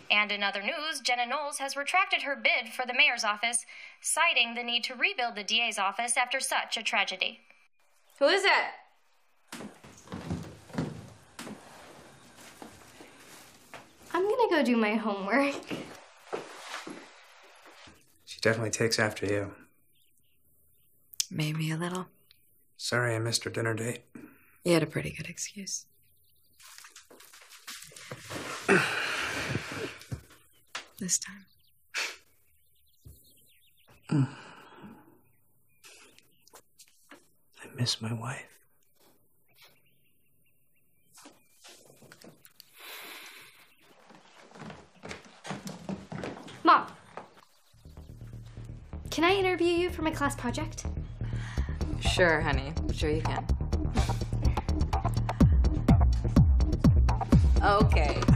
And in other news, Jenna Knowles has retracted her bid for the mayor's office, citing the need to rebuild the DA's office after such a tragedy. Who is it? I'm gonna go do my homework. She definitely takes after you. Maybe a little. Sorry I missed her dinner date. You had a pretty good excuse. This time. I miss my wife. Mom, can I interview you for my class project? Sure, honey. Sure you can. Okay.